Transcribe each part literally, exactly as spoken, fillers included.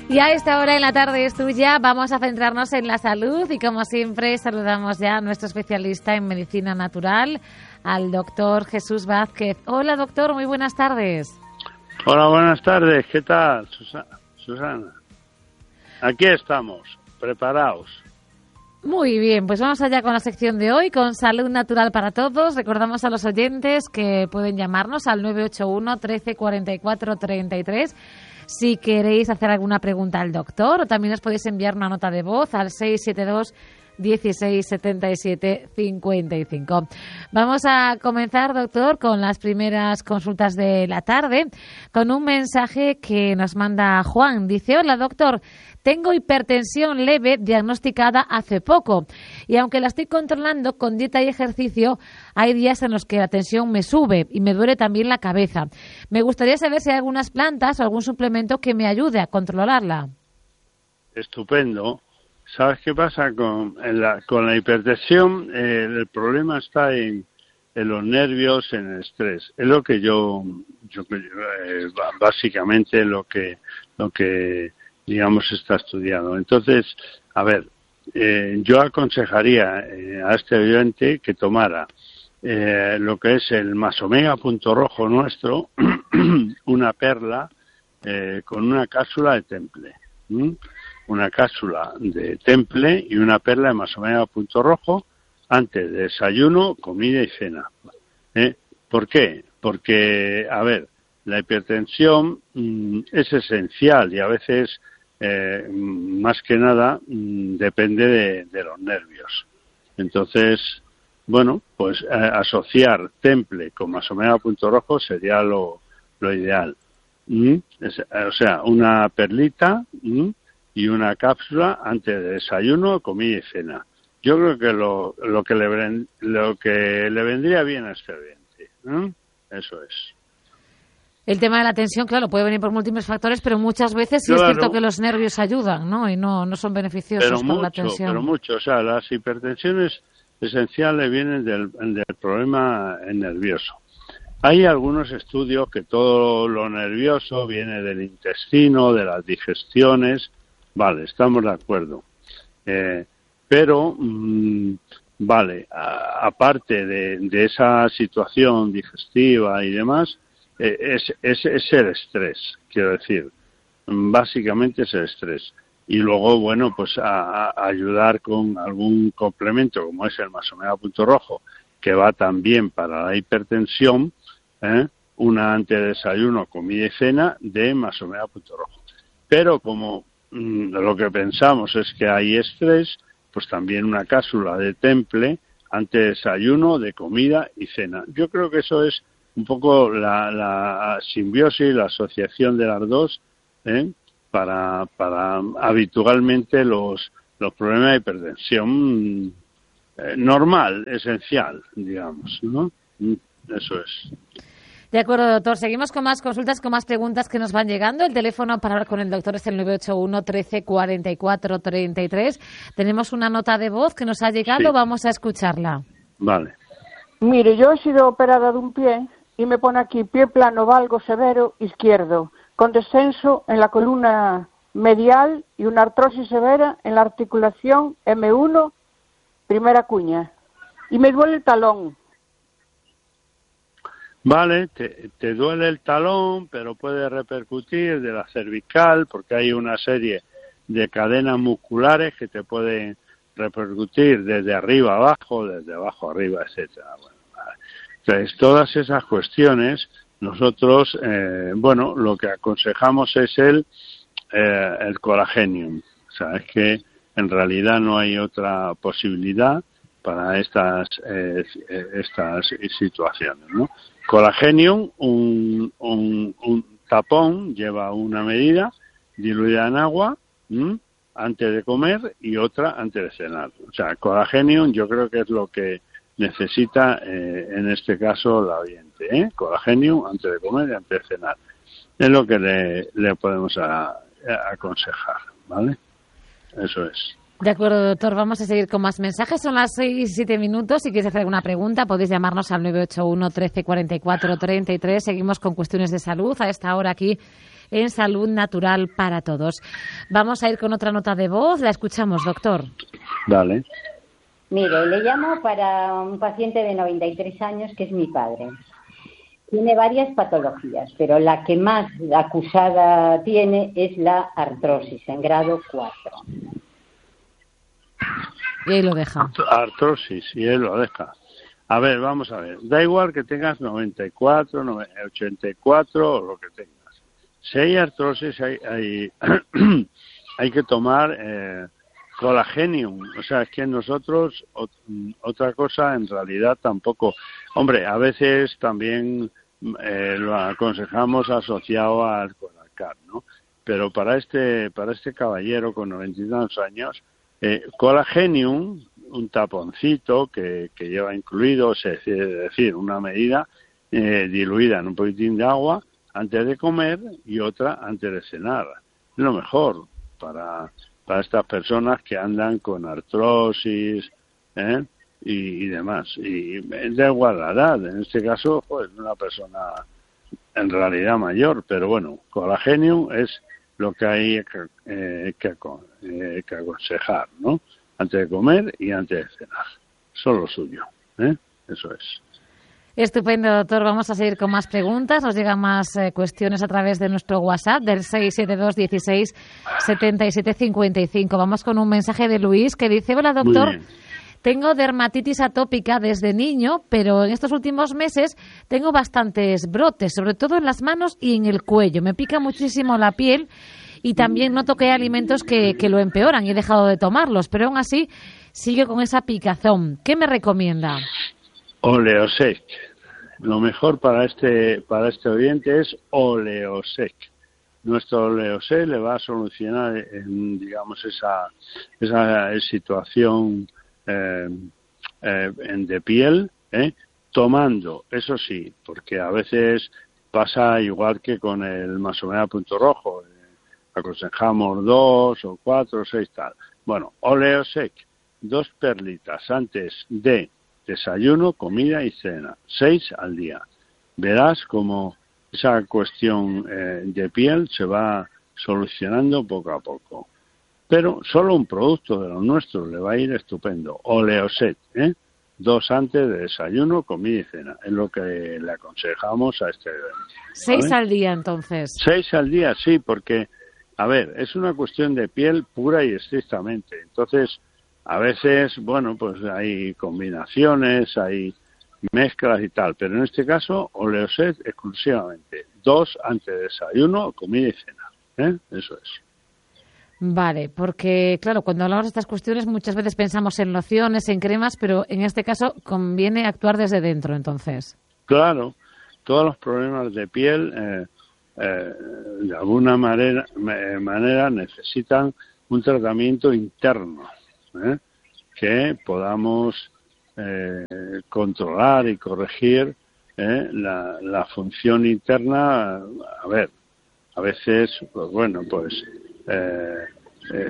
Y a esta hora en la tarde es tuya, vamos a centrarnos en la salud y como siempre saludamos ya a nuestro especialista en medicina natural, al doctor Jesús Vázquez. Hola doctor, muy buenas tardes. Hola, buenas tardes, ¿qué tal, Susana? Susana? Aquí estamos, preparados. Muy bien, pues vamos allá con la sección de hoy, con Salud Natural para Todos. Recordamos a los oyentes que pueden llamarnos al nueve ocho uno, trece, cuarenta y cuatro, treinta y tres si queréis hacer alguna pregunta al doctor, o también os podéis enviar una nota de voz al seis siete dos, dieciséis, setenta y siete, cincuenta y cinco. Vamos a comenzar, doctor, con las primeras consultas de la tarde, con un mensaje que nos manda Juan. Dice: hola, doctor, tengo hipertensión leve diagnosticada hace poco y aunque la estoy controlando con dieta y ejercicio, hay días en los que la tensión me sube y me duele también la cabeza. Me gustaría saber si hay algunas plantas o algún suplemento que me ayude a controlarla. Estupendo. ¿Sabes qué pasa con la, con la hipertensión? Eh, el problema está en, en los nervios, en el estrés. Es lo que yo, yo eh, básicamente lo que, lo que digamos está estudiado. Entonces, a ver, eh, yo aconsejaría eh, a este oyente que tomara eh, lo que es el Masomega Punto Rojo nuestro, una perla eh, con una cápsula de temple. ¿Mm? Una cápsula de temple y una perla de Masomega Punto Rojo antes de desayuno, comida y cena. ¿Eh? ¿Por qué? Porque, a ver, la hipertensión mmm, es esencial y a veces, eh, más que nada, mmm, depende de, de los nervios. Entonces, bueno, pues eh, asociar temple con Masomega Punto Rojo sería lo, lo ideal. ¿Mm? Es, o sea, una perlita, ¿mm? y una cápsula antes de desayuno, comida y cena. Yo creo que lo, lo que le lo que le vendría bien a este oyente, ¿no? Eso es. El tema de la tensión, claro, puede venir por múltiples factores, pero muchas veces sí claro, es cierto que los nervios ayudan, ¿no? Y no, no son beneficiosos pero para mucho, la tensión. Pero mucho, o sea, las hipertensiones esenciales vienen del, del problema nervioso. Hay algunos estudios que todo lo nervioso viene del intestino, de las digestiones. Vale, estamos de acuerdo. Eh, pero, mmm, vale, a, aparte de, de esa situación digestiva y demás, eh, es, es, es el estrés, quiero decir. Básicamente es el estrés. Y luego, bueno, pues a, a ayudar con algún complemento, como es el Masomega Punto Rojo, que va también para la hipertensión, ¿eh? Una antes de desayuno, comida y cena de Masomega Punto Rojo. Pero como lo que pensamos es que hay estrés, pues también una cápsula de temple antes de desayuno, de comida y cena. Yo creo que eso es un poco la, la simbiosis, la asociación de las dos, ¿eh? para, para habitualmente los, los problemas de hipertensión eh, normal, esencial, digamos, ¿no? Eso es. De acuerdo, doctor. Seguimos con más consultas, con más preguntas que nos van llegando. El teléfono para hablar con el doctor es el nueve ocho uno, trece, cuarenta y cuatro, treinta y tres. Tenemos una nota de voz que nos ha llegado. Sí. Vamos a escucharla. Vale. Mire, yo he sido operada de un pie y me pone aquí pie plano valgo severo izquierdo, con descenso en la columna medial y una artrosis severa en la articulación eme uno, primera cuña. Y me duele el talón. Vale, te, te duele el talón, pero puede repercutir de la cervical, porque hay una serie de cadenas musculares que te pueden repercutir desde arriba abajo, desde abajo arriba, etcétera. Bueno, vale. Entonces, todas esas cuestiones, nosotros, eh, bueno, lo que aconsejamos es el, eh, el Collagenum. O sea, es que en realidad no hay otra posibilidad para estas, eh, estas situaciones, ¿no? Collagenum, un, un, un tapón, lleva una medida diluida en agua ¿m? antes de comer y otra antes de cenar. O sea, Collagenum yo creo que es lo que necesita eh, en este caso la oyente, ¿eh? Collagenum antes de comer y antes de cenar. Es lo que le, le podemos a, a aconsejar, ¿vale? Eso es. De acuerdo, doctor. Vamos a seguir con más mensajes. Son las seis y siete minutos. Si quieres hacer alguna pregunta, podéis llamarnos al nueve ocho uno, trece, cuarenta y cuatro, treinta y tres. Seguimos con cuestiones de salud a esta hora aquí en Salud Natural para Todos. Vamos a ir con otra nota de voz. La escuchamos, doctor. Dale. Mire, le llamo para un paciente de noventa y tres años que es mi padre. Tiene varias patologías, pero la que más acusada tiene es la artrosis en grado cuatro. Y ahí lo deja. Artrosis, y él lo deja. A ver, vamos a ver. Da igual que tengas noventa y cuatro, ochenta y cuatro o lo que tengas. Si hay artrosis, hay, hay, hay que tomar eh, Colagenium. O sea, es que nosotros, otra cosa en realidad tampoco. Hombre, a veces también eh, lo aconsejamos asociado al Colacar, ¿no? Pero para este, para este caballero con noventa y dos años, Eh, Colagenium, un taponcito que, que lleva incluido, es decir, una medida eh, diluida en un poquitín de agua antes de comer y otra antes de cenar. Es lo mejor para, para estas personas que andan con artrosis ¿eh? y, y demás. Y da igual la edad, en este caso, pues una persona en realidad mayor, pero bueno, Colagenium es lo que hay que, eh, que, eh, que aconsejar, ¿no? Antes de comer y antes de cenar. Solo suyo, ¿eh? Eso es. Estupendo, doctor. Vamos a seguir con más preguntas. Nos llegan más eh, cuestiones a través de nuestro WhatsApp del seis siete dos, dieciséis, setenta y siete, cincuenta y cinco. Vamos con un mensaje de Luis que dice: hola, doctor. Tengo dermatitis atópica desde niño, pero en estos últimos meses tengo bastantes brotes, sobre todo en las manos y en el cuello. Me pica muchísimo la piel y también noto que hay alimentos que, que lo empeoran y he dejado de tomarlos, pero aún así sigue con esa picazón. ¿Qué me recomienda? Oleosec. Lo mejor para este para este oyente es Oleosec. Nuestro Oleosec le va a solucionar, en, digamos, esa esa situación Eh, eh, de piel, eh, tomando, eso sí, porque a veces pasa igual que con el Masomera punto rojo, eh, aconsejamos dos o cuatro o seis tal. Bueno, Oleosec, dos perlitas antes de desayuno, comida y cena, seis al día. Verás como esa cuestión eh, de piel se va solucionando poco a poco. Pero solo un producto de los nuestros le va a ir estupendo. Oleosec, ¿eh? Dos antes de desayuno, comida y cena. Es lo que le aconsejamos a este evento. Seis al día, entonces. Seis al día, sí, porque, a ver, es una cuestión de piel pura y estrictamente. Entonces, a veces, bueno, pues hay combinaciones, hay mezclas y tal. Pero en este caso, Oleosec exclusivamente. Dos antes de desayuno, comida y cena. ¿eh? Eso es. Vale, porque claro, cuando hablamos de estas cuestiones muchas veces pensamos en lociones, en cremas, pero en este caso conviene actuar desde dentro, entonces. Claro, todos los problemas de piel eh, eh, de alguna manera, manera necesitan un tratamiento interno, ¿eh? que podamos eh, controlar y corregir eh, la, la función interna. A ver, a veces, pues bueno, pues Eh, eh,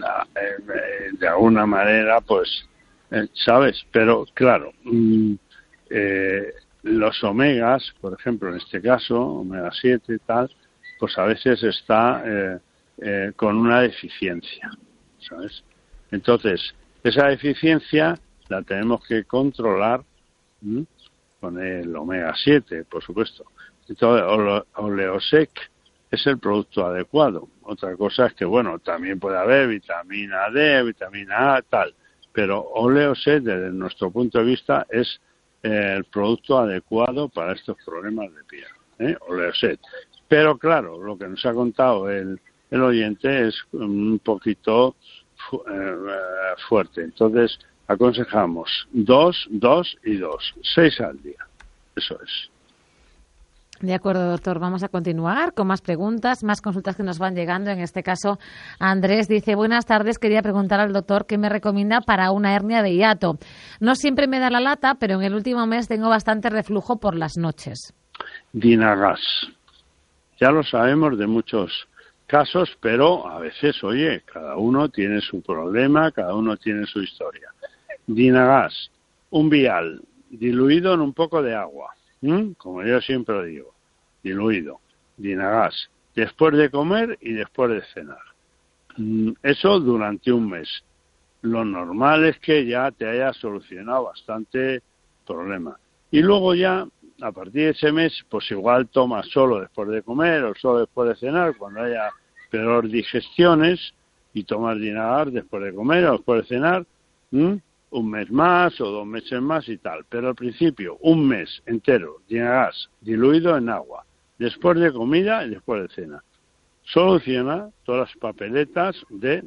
eh, de alguna manera, pues, eh, ¿sabes? Pero, claro, mm, eh, los omegas, por ejemplo, en este caso, omega siete y tal, pues a veces está eh, eh, con una deficiencia, ¿sabes? Entonces, esa deficiencia la tenemos que controlar ¿m? con el omega siete, por supuesto. Entonces, Oleosec es el producto adecuado. Otra cosa es que, bueno, también puede haber vitamina D, vitamina A, tal. Pero Oleosec, desde nuestro punto de vista, es eh, el producto adecuado para estos problemas de piel. ¿eh? Oleosec. Pero, claro, lo que nos ha contado el, el oyente es un poquito fu eh, fuerte. Entonces, aconsejamos dos, dos y dos. Seis al día. Eso es. De acuerdo, doctor. Vamos a continuar con más preguntas, más consultas que nos van llegando. En este caso, Andrés dice: buenas tardes, quería preguntar al doctor qué me recomienda para una hernia de hiato. No siempre me da la lata, pero en el último mes tengo bastante reflujo por las noches. Dinagas. Ya lo sabemos de muchos casos, pero a veces, oye, cada uno tiene su problema, cada uno tiene su historia. Dinagas, un vial diluido en un poco de agua. ¿Mm? Como yo siempre digo, diluido, Dinagas, después de comer y después de cenar. Eso durante un mes. Lo normal es que ya te haya solucionado bastante problema. Y luego ya, a partir de ese mes, pues igual tomas solo después de comer o solo después de cenar, cuando haya peor digestiones, y tomas Dinagar después de comer o después de cenar, ¿m? un mes más o dos meses más y tal. Pero al principio, un mes entero, Dinagar diluido en agua, después de comida y después de cena. Soluciona todas las papeletas de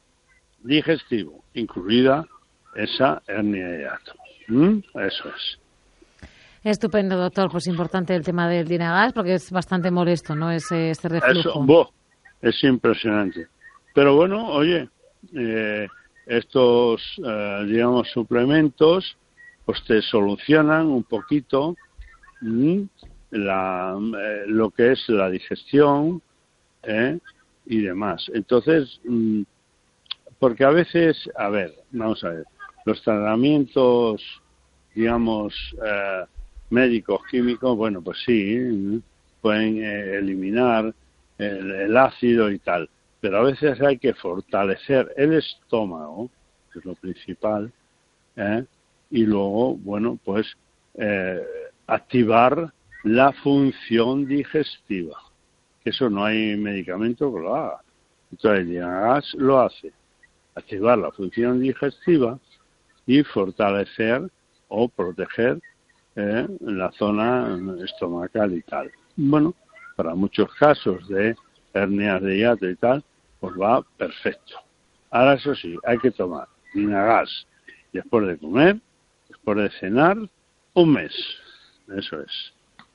digestivo, incluida esa hernia de hiato. ¿Mm? Eso es. Estupendo, doctor. Pues importante el tema del Dinagas porque es bastante molesto, ¿no? Ese, este reflujo. Eso, boh, es impresionante. Pero bueno, oye, eh, estos, eh, digamos, suplementos, pues te solucionan un poquito ¿m? la, eh, lo que es la digestión, ¿eh? y demás. Entonces, mmm, porque a veces, a ver, vamos a ver, los tratamientos, digamos, eh, médicos, químicos, bueno, pues sí, pueden eh, eliminar el, el ácido y tal, pero a veces hay que fortalecer el estómago, que es lo principal, ¿eh? y luego, bueno, pues eh, activar la función digestiva, que eso no hay medicamento que lo haga. Entonces, el Dinagas lo hace, activar la función digestiva y fortalecer o proteger eh, la zona estomacal y tal. Bueno, para muchos casos de hernias de hiato y tal, pues va perfecto. Ahora, eso sí, hay que tomar Dinagas después de comer, después de cenar, un mes. Eso es.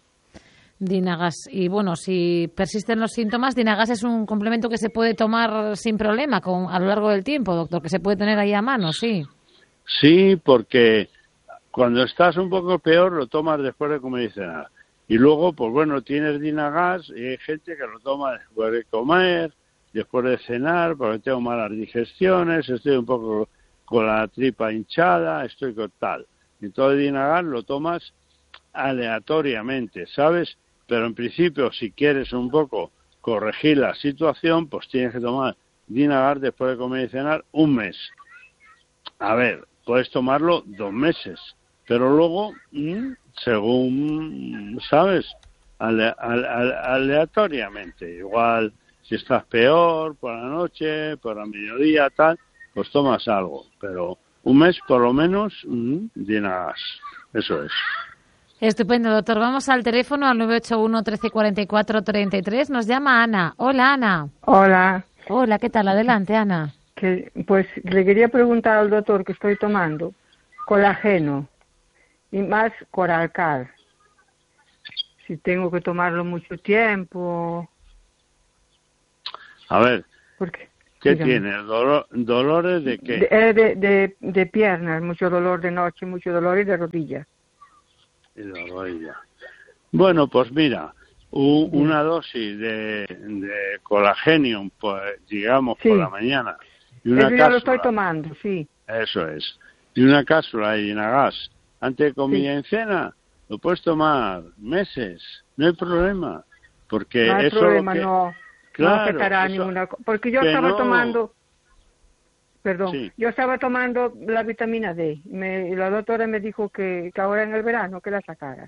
Dinagas. Y bueno, si persisten los síntomas, Dinagas es un complemento que se puede tomar sin problema con, a lo largo del tiempo, doctor, que se puede tener ahí a mano, sí. Sí, porque cuando estás un poco peor lo tomas después de comer y cenar. Y luego, pues bueno, tienes Dinagas y hay gente que lo toma después de comer, después de cenar, porque tengo malas digestiones, estoy un poco con la tripa hinchada, estoy con tal. Entonces Dinagas lo tomas aleatoriamente, ¿sabes? Pero en principio, si quieres un poco corregir la situación, pues tienes que tomar Dinagar después de comer y cenar un mes. A ver, puedes tomarlo dos meses, pero luego, según, ¿sabes? Ale, ale, ale, aleatoriamente. Igual, si estás peor por la noche, por la mediodía, tal, pues tomas algo. Pero un mes, por lo menos, Dinagas. Eso es. Estupendo, doctor. Vamos al teléfono al nueve ocho uno, trece cuarenta y cuatro, treinta y tres. Nos llama Ana. Hola, Ana. Hola. Hola, ¿qué tal? Adelante, Ana. Que, pues le quería preguntar al doctor que estoy tomando colágeno y más Coralcal. Si tengo que tomarlo mucho tiempo. A ver, porque, ¿qué dígame. tiene? ¿Dolor, ¿Dolores de qué? De, de, de, de piernas, mucho dolor de noche, mucho dolor y de rodillas. Y la rodilla. Bueno, pues mira, un, una dosis de, de colagenium, pues digamos, sí. por la mañana. Y una Eso ya cápsula, lo estoy tomando, sí. Eso es. Y una cápsula de Dinagas antes de comida sí. en cena, lo puedes tomar meses, no hay problema. Porque no hay eso problema, que, no, claro, no afectará eso, ninguna cosa. Porque yo estaba no, tomando... Perdón, sí. yo estaba tomando la vitamina D. Me, la doctora me dijo que, que ahora en el verano que la sacara.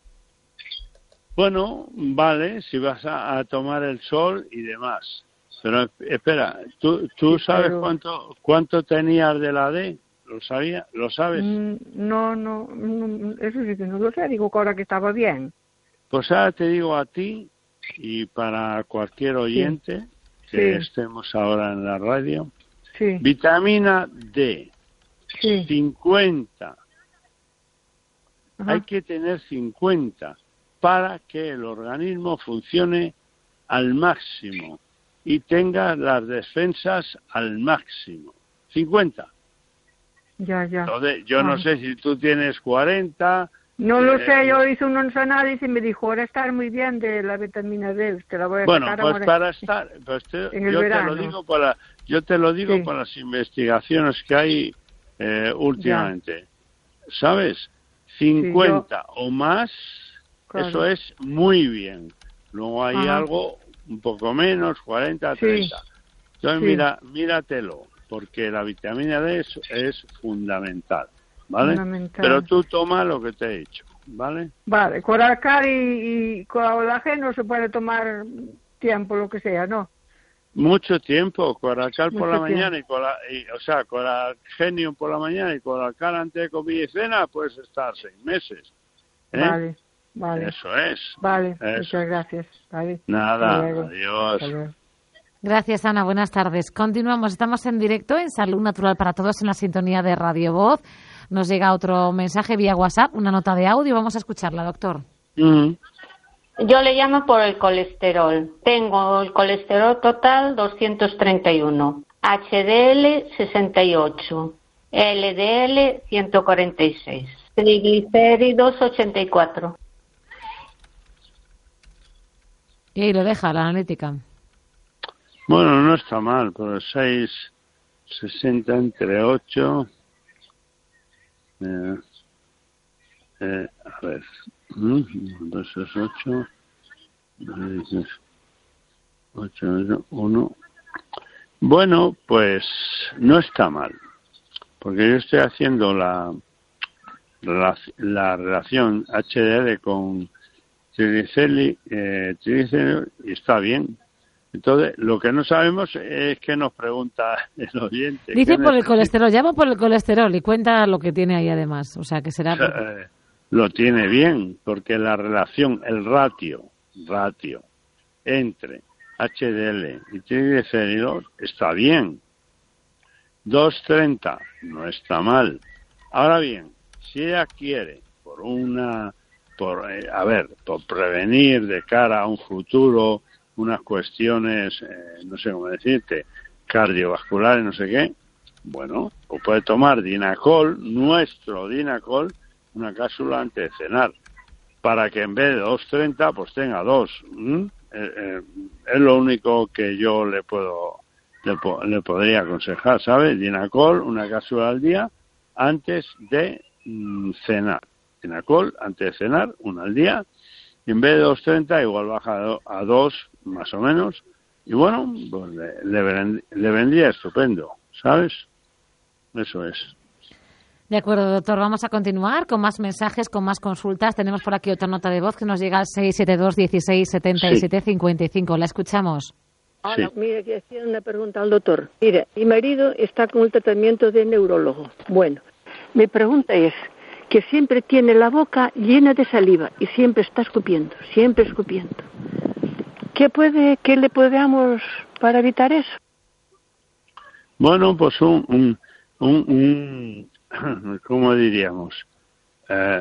Bueno, vale, si vas a, a tomar el sol y demás. Pero espera, ¿tú, tú sí, sabes pero... cuánto cuánto tenías de la D? ¿Lo sabía? ¿Lo sabes? Mm, no, no, no, eso sí que no lo sé. Digo que ahora que estaba bien. Pues ahora te digo a ti y para cualquier oyente sí. que sí. estemos ahora en la radio. Sí. Vitamina D, sí. cincuenta. Ajá. Hay que tener cincuenta para que el organismo funcione al máximo y tenga las defensas al máximo. cincuenta. Ya, ya. Entonces, yo Ajá. no sé si tú tienes cuarenta. No lo eh, sé, yo hice unos análisis y me dijo, ahora estar muy bien de la vitamina D, te la voy a bueno, sacar pues ahora para estar, pues te, en el yo verano. te lo digo para, yo te lo digo sí. para las investigaciones que hay eh, últimamente, ya. ¿Sabes? cincuenta sí, yo... o más, claro. Eso es muy bien. Luego hay Ajá. algo un poco menos, cuarenta, treinta. Sí. Entonces, Sí. mira, míratelo, porque la vitamina D es, es fundamental, ¿vale? Fundamental. Pero tú toma lo que te he dicho, ¿vale? Vale, Coralcal y, y colágeno se puede tomar tiempo, lo que sea, ¿no? Mucho tiempo, Coralcal por Mucho la mañana y, cola, y o sea, Coralgenium por la mañana y Coralcal antes de comida y cena, puedes estar seis meses. ¿eh? Vale, vale. Eso es. Vale, Eso. muchas gracias. Vale. Nada, Hasta luego. adiós. Hasta luego. Gracias, Ana. Buenas tardes. Continuamos. Estamos en directo en Salud Natural para Todos en la sintonía de Radio Voz. Nos llega otro mensaje vía WhatsApp, una nota de audio. Vamos a escucharla, doctor. Mm. Yo le llamo por el colesterol. Tengo el colesterol total doscientos treinta y uno, H D L sesenta y ocho, L D L ciento cuarenta y seis, triglicéridos ochenta y cuatro. Y ahí lo deja la analítica. Bueno, no está mal, pero seis sesenta entre ocho. Eh, eh, a ver. dos es ocho. ocho, uno. Bueno, pues no está mal. Porque yo estoy haciendo la, la, la relación H D L con triglicéridos eh, triglicéridos y está bien. Entonces, lo que no sabemos es que nos pregunta el oyente. Dice por el colesterol, llama por el colesterol y cuenta lo que tiene ahí además. O sea, que será... Eh, lo tiene bien, porque la relación, el ratio, ratio entre H D L y triglicéridos está bien. dos treinta no está mal. Ahora bien, si ella quiere, por una, por eh, a ver, por prevenir de cara a un futuro unas cuestiones, eh, no sé cómo decirte, cardiovasculares, no sé qué, bueno, o puede tomar Dinacol, nuestro Dinacol, una cápsula antes de cenar, para que en vez de dos treinta, pues tenga dos. ¿Mm? Eh, eh, es lo único que yo le puedo, le, po le podría aconsejar, ¿sabes? Dinacol, una cápsula al día, antes de mm, cenar. Dinacol, antes de cenar, una al día, y en vez de dos treinta, igual baja a dos, más o menos, y bueno, pues le, le, le vendría estupendo, ¿sabes? Eso es. De acuerdo, doctor. Vamos a continuar con más mensajes, con más consultas. Tenemos por aquí otra nota de voz que nos llega al seis siete dos, dieciséis, setenta y siete, cincuenta y cinco. La escuchamos. Hola, sí. Mire, que hacía una pregunta al doctor. Mire, mi marido está con el tratamiento de neurólogo. Bueno, mi pregunta es que siempre tiene la boca llena de saliva y siempre está escupiendo, siempre escupiendo. ¿Qué puede, qué le podemos para evitar eso? Bueno, pues un, un, un, un ¿cómo diríamos? Eh,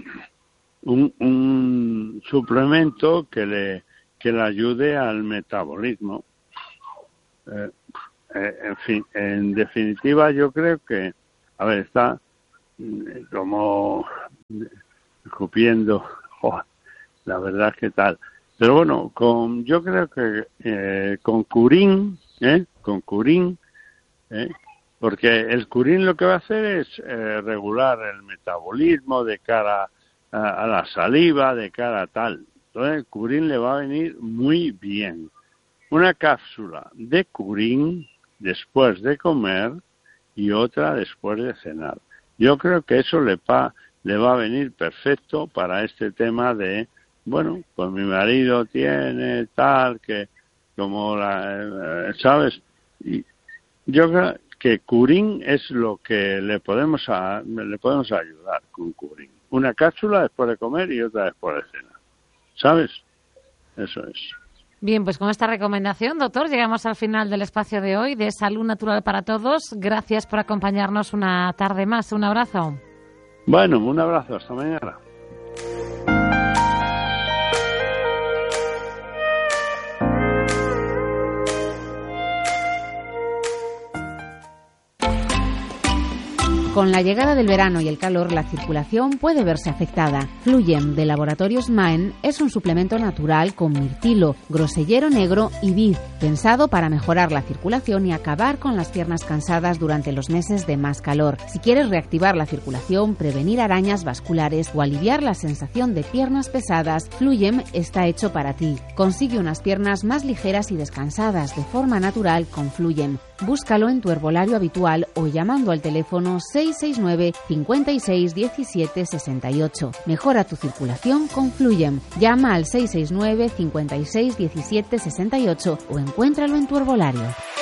un, un suplemento que le que le ayude al metabolismo. Eh, eh, en fin, en definitiva, yo creo que, a ver, está eh, como escupiendo, oh, la verdad que tal. Pero bueno, con yo creo que eh, con curín, ¿eh? Con curín, ¿eh? Porque el curín lo que va a hacer es eh, regular el metabolismo de cara a, a la saliva, de cara a tal. Entonces el curín le va a venir muy bien. Una cápsula de curín después de comer y otra después de cenar. Yo creo que eso le va, le va a venir perfecto para este tema de, bueno, pues mi marido tiene tal, que como la, eh, ¿sabes? Y yo creo que curín es lo que le podemos a, le podemos ayudar con curín. Una cápsula después de comer y otra después de cenar. ¿Sabes? Eso es. Bien, pues con esta recomendación, doctor, llegamos al final del espacio de hoy de Salud Natural para Todos. Gracias por acompañarnos una tarde más. Un abrazo. Bueno, un abrazo. Hasta mañana. Con la llegada del verano y el calor, la circulación puede verse afectada. Fluyem de Laboratorios Maen es un suplemento natural con mirtilo, grosellero negro y vid, pensado para mejorar la circulación y acabar con las piernas cansadas durante los meses de más calor. Si quieres reactivar la circulación, prevenir arañas vasculares o aliviar la sensación de piernas pesadas, Fluyem está hecho para ti. Consigue unas piernas más ligeras y descansadas de forma natural con Fluyem. Búscalo en tu herbolario habitual o llamando al teléfono seis seis nueve, cinco seis, uno siete, seis ocho. Mejora tu circulación con Fluyem. Llama al seis seis nueve, cinco seis, uno siete, seis ocho o encuéntralo en tu herbolario.